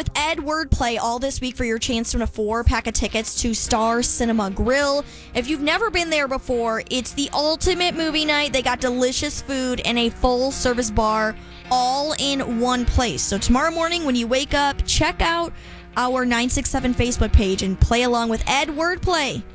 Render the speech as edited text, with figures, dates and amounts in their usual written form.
with Ed Wordplay all this week for your chance to win a 4-pack of tickets to Star Cinema Grill. If you've never been there before, it's the ultimate movie night. They got delicious food and a full-service bar all in one place. So tomorrow morning when you wake up, check out our 967 Facebook page and play along with Ed Wordplay